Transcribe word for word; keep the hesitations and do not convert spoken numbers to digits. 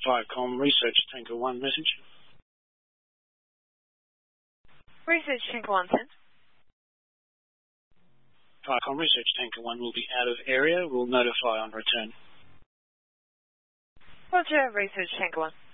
Viacom Research Tanker one message. Research Tanker one sent. Viacom Research Tanker one will be out of area. We'll notify on return. Roger, Research Tanker one.